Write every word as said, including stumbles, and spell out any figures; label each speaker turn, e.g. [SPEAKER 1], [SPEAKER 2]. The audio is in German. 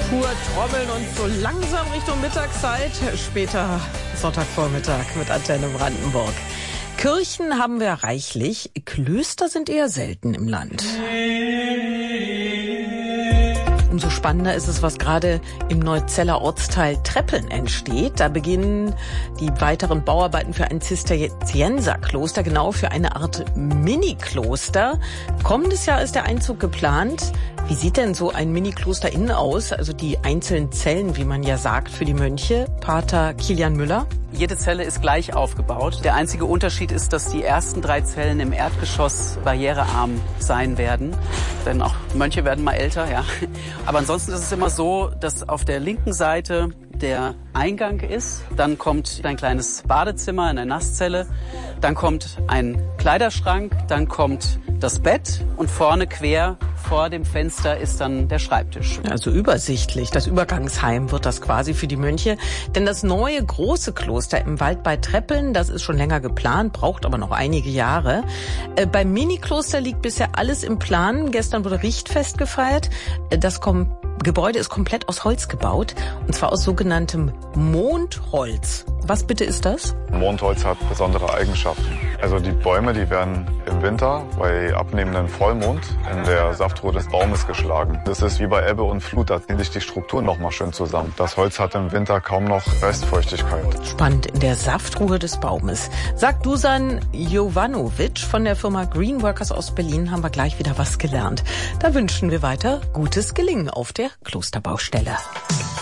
[SPEAKER 1] pur trommeln und so langsam Richtung Mittagszeit, später Sonntagvormittag mit Antenne Brandenburg. Kirchen haben wir reichlich, Klöster sind eher selten im Land. Umso spannender ist es, was gerade im Neuzeller Ortsteil Treppeln entsteht. Da beginnen die weiteren Bauarbeiten für ein Zisterzienserkloster, genau für eine Art Mini-Kloster. Kommendes Jahr ist der Einzug geplant. Wie sieht denn so ein Mini-Kloster innen aus? Also die einzelnen Zellen, wie man ja sagt, für die Mönche. Pater Kilian Müller.
[SPEAKER 2] Jede Zelle ist gleich aufgebaut. Der einzige Unterschied ist, dass die ersten drei Zellen im Erdgeschoss barrierearm sein werden. Denn auch Mönche werden mal älter, ja. Aber ansonsten ist es immer so, dass auf der linken Seite der Eingang ist. Dann kommt ein kleines Badezimmer in einer Nasszelle. Dann kommt ein Kleiderschrank. Dann kommt das Bett. Und vorne quer vor dem Fenster ist dann der Schreibtisch.
[SPEAKER 1] Also übersichtlich. Das Übergangsheim wird das quasi für die Mönche. Denn das neue große Kloster im Wald bei Treppeln, das ist schon länger geplant, braucht aber noch einige Jahre. Äh, beim Mini-Kloster liegt bisher alles im Plan. Gestern wurde Richtfest gefeiert. Das Kom- Gebäude ist komplett aus Holz gebaut. Und zwar aus sogenanntem Mondholz. Was bitte ist das?
[SPEAKER 3] Mondholz hat besondere Eigenschaften. Also die Bäume, die werden im Winter bei abnehmendem Vollmond in der Saftruhe des Baumes geschlagen. Das ist wie bei Ebbe und Flut, da ziehen sich die Strukturen noch mal schön zusammen. Das Holz hat im Winter kaum noch Restfeuchtigkeit.
[SPEAKER 1] Spannend, in der Saftruhe des Baumes. Sagt Dusan Jovanovic von der Firma Greenworkers aus Berlin, haben wir gleich wieder was gelernt. Da wünschen wir weiter gutes Gelingen auf der Klosterbaustelle.